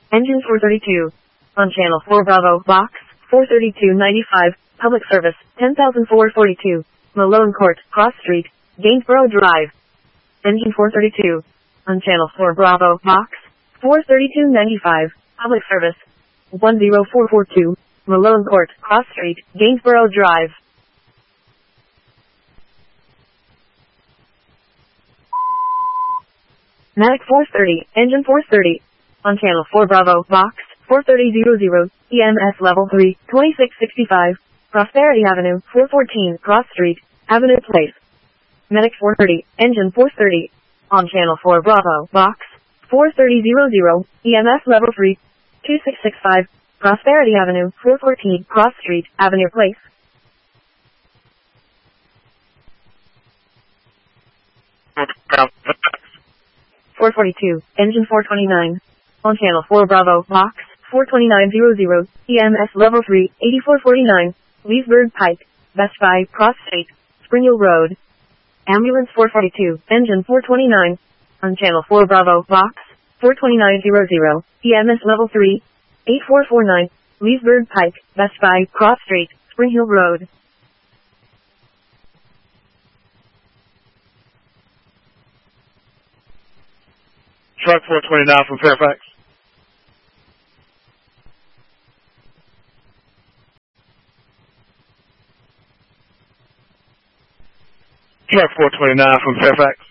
Engine 432. On Channel 4 Bravo, Box 43295, Public Service 10442, Malone Court, Cross Street, Gainsborough Drive. Engine 432. On Channel 4 Bravo, Box 43295, Public Service 10442, Malone Court, Cross Street, Gainsborough Drive. Medic 430, Engine 430. On Channel 4 Bravo, Box 43000, EMS Level 3, 2665, Prosperity Avenue, 414, Cross Street, Avenue Place. Medic 430, Engine 430. On Channel 4 Bravo, Box 43000, EMS Level 3, 2665, Prosperity Avenue, 414, Cross Street, Avenue Place. Ground. 442, Engine 429. On Channel 4 Bravo, Box 42900, EMS Level 3, 8449, Leesburg Pike, Best Buy, Cross Street, Spring Hill Road. Ambulance 442, Engine 429. On Channel 4 Bravo, Box 42900, EMS Level 3, 8449, Leesburg Pike, Best Buy, Cross Street, Spring Hill Road. Truck 429 from Fairfax. Truck 429 from Fairfax.